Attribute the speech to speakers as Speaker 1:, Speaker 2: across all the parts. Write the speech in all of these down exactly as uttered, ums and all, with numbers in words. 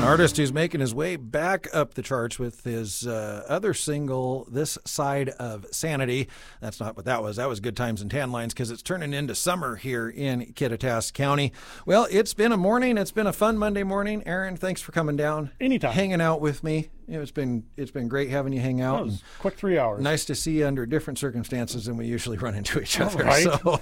Speaker 1: artist who's making his way back up the charts with his uh, other single, This Side of Sanity. That's not what that was. That was Good Times and Tan Lines, because it's turning into summer here in Kittitas County. Well, it's been a morning. It's been a fun Monday morning. Aaron, thanks for coming down.
Speaker 2: Anytime.
Speaker 1: Hanging out with me. You know, it's been it's been great having you hang out.
Speaker 2: That was quick three hours.
Speaker 1: Nice to see you under different circumstances than we usually run into each other.
Speaker 2: Right.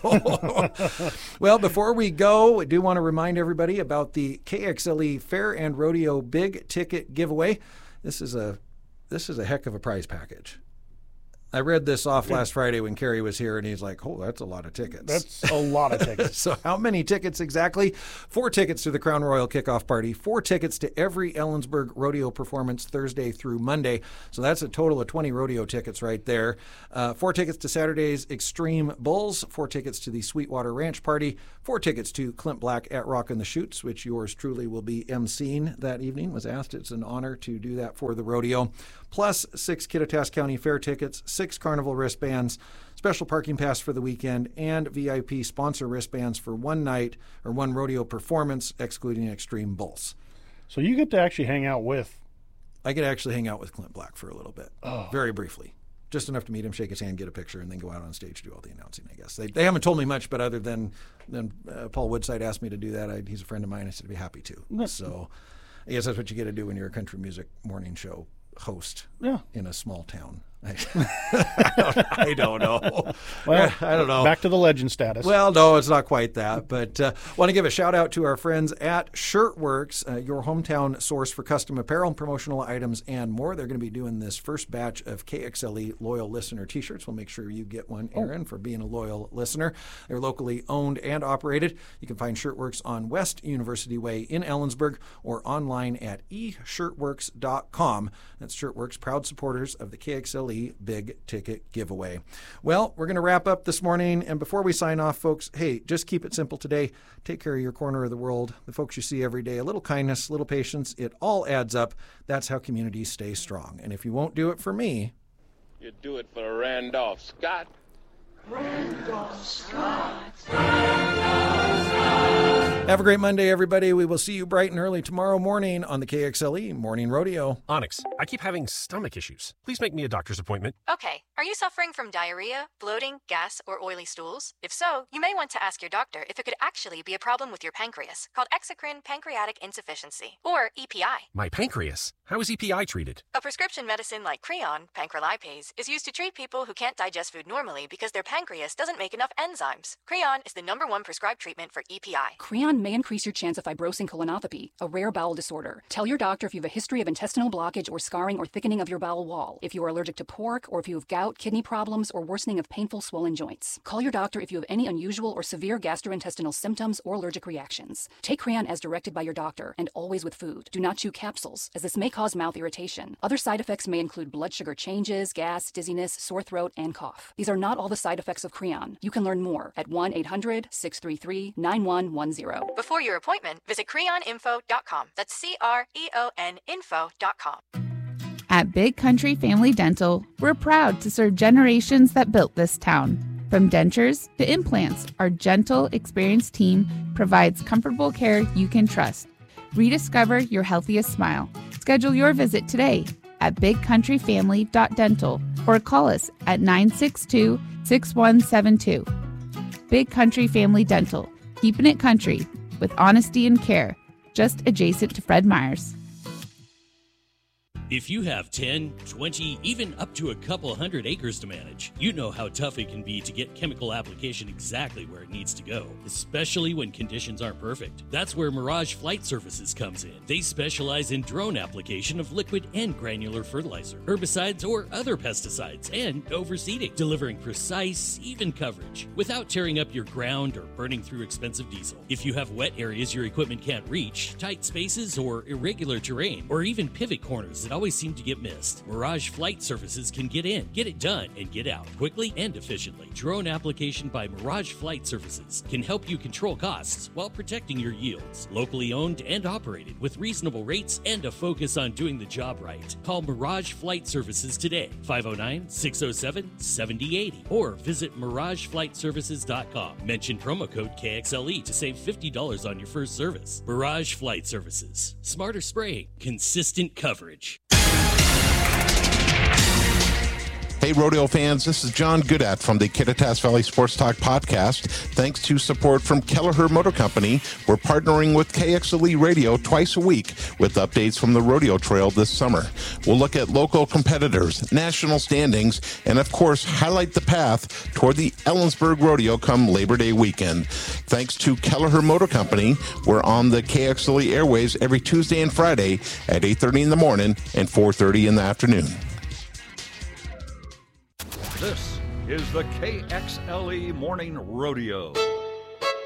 Speaker 1: So. Well, before we go, I do want to remind everybody about the K X L E Fair and Rodeo Big Ticket Giveaway. This is a this is a heck of a prize package. I read this off last Friday when Kerry was here, and he's like, oh, that's a lot of tickets.
Speaker 2: That's a lot of tickets.
Speaker 1: So how many tickets exactly? Four tickets to the Crown Royal Kickoff Party, four tickets to every Ellensburg rodeo performance Thursday through Monday. So that's a total of twenty rodeo tickets right there. Uh, four tickets to Saturday's Extreme Bulls, four tickets to the Sweetwater Ranch Party, four tickets to Clint Black at Rockin' the Chutes, which yours truly will be emceeing that evening. Was asked. It's an honor to do that for the rodeo. Plus six Kittitas County Fair tickets, six Carnival wristbands, special parking pass for the weekend, and V I P sponsor wristbands for one night or one rodeo performance, excluding Extreme Bulls.
Speaker 2: So you get to actually hang out with...
Speaker 1: I get to actually hang out with Clint Black for a little bit,
Speaker 2: oh.
Speaker 1: very briefly. Just enough to meet him, shake his hand, get a picture, and then go out on stage to do all the announcing, I guess. They, they haven't told me much, but other than, than uh, Paul Woodside asked me to do that, I, he's a friend of mine. I said I'd be happy to. So I guess that's what you get to do when you're a country music morning show host
Speaker 2: yeah.
Speaker 1: in a small town. I, don't, I don't know.
Speaker 2: Well,
Speaker 1: I don't know.
Speaker 2: Back to the legend status.
Speaker 1: Well, no, it's not quite that. But uh, want to give a shout out to our friends at Shirtworks, uh, your hometown source for custom apparel, promotional items, and more. They're going to be doing this first batch of K X L E loyal listener T-shirts. We'll make sure you get one, Aaron, oh. for being a loyal listener. They're locally owned and operated. You can find Shirtworks on West University Way in Ellensburg or online at e shirtworks dot com. That's Shirtworks, proud supporters of the K X L E Big Ticket Giveaway. Well, we're going to wrap up this morning, and before we sign off, folks, hey, just keep it simple today. Take care of your corner of the world, the folks you see every day. A little kindness, a little patience, it all adds up. That's how communities stay strong. And if you won't do it for me,
Speaker 3: you do it for Randolph Scott.
Speaker 4: Randolph Scott.
Speaker 1: Randolph Scott. Have a great Monday, everybody. We will see you bright and early tomorrow morning on the K X L E Morning Rodeo.
Speaker 5: Onyx, I keep having stomach issues. Please make me a doctor's appointment.
Speaker 6: Okay. Are you suffering from diarrhea, bloating, gas, or oily stools? If so, you may want to ask your doctor if it could actually be a problem with your pancreas, called exocrine pancreatic insufficiency, or E P I.
Speaker 5: My pancreas? How is E P I treated?
Speaker 6: A prescription medicine like Creon, pancrelipase, is used to treat people who can't digest food normally because their pancreas doesn't make enough enzymes. Creon is the number one prescribed treatment for E P I.
Speaker 7: Creon may increase your chance of fibrosing colonopathy, a rare bowel disorder. Tell your doctor if you have a history of intestinal blockage or scarring or thickening of your bowel wall, if you are allergic to pork, or if you have gout, kidney problems, or worsening of painful swollen joints. Call your doctor if you have any unusual or severe gastrointestinal symptoms or allergic reactions. Take Creon as directed by your doctor, and always with food. Do not chew capsules, as this may cause mouth irritation. Other side effects may include blood sugar changes, gas, dizziness, sore throat, and cough. These are not all the side effects of Creon. You can learn more at one eight hundred, six three three, nine one one zero.
Speaker 6: Before your appointment, visit creon info dot com. That's C R E O N info dot com.
Speaker 8: At Big Country Family Dental, we're proud to serve generations that built this town. From dentures to implants, our gentle, experienced team provides comfortable care you can trust. Rediscover your healthiest smile. Schedule your visit today at big country family dot dental or call us at nine six two, six one seven two. Big Country Family Dental, keeping it country with honesty and care, just adjacent to Fred Meyer's.
Speaker 9: If you have ten, twenty, even up to a couple hundred acres to manage, you know how tough it can be to get chemical application exactly where it needs to go, especially when conditions aren't perfect. That's where Mirage Flight Services comes in. They specialize in drone application of liquid and granular fertilizer, herbicides, or other pesticides, and overseeding, delivering precise, even coverage without tearing up your ground or burning through expensive diesel. If you have wet areas your equipment can't reach, tight spaces, or irregular terrain, or even pivot corners that always always seem to get missed. Mirage Flight Services can get in, get it done, and get out quickly and efficiently. Drone application by Mirage Flight Services can help you control costs while protecting your yields. Locally owned and operated with reasonable rates and a focus on doing the job right. Call Mirage Flight Services today, five oh nine, six oh seven, seven oh eight oh, or visit mirage flight services dot com. Mention promo code K X L E to save fifty dollars on your first service. Mirage Flight Services. Smarter spraying. Consistent coverage.
Speaker 10: Hey, rodeo fans, this is John Goodat from the Kittitas Valley Sports Talk podcast. Thanks to support from Kelleher Motor Company, we're partnering with K X L E Radio twice a week with updates from the rodeo trail this summer. We'll look at local competitors, national standings, and of course, highlight the path toward the Ellensburg Rodeo come Labor Day weekend. Thanks to Kelleher Motor Company, we're on the K X L E airwaves every Tuesday and Friday at eight thirty in the morning and four thirty in the afternoon.
Speaker 11: This is the K X L E Morning Rodeo.